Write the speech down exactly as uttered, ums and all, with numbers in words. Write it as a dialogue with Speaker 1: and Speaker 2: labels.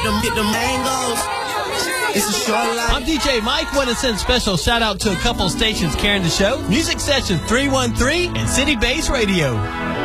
Speaker 1: them, get them mangoes. It's a short life.
Speaker 2: I'm D J Mike. Want to send special shout out to a couple stations carrying the show. Music Session three one three and City Base Radio.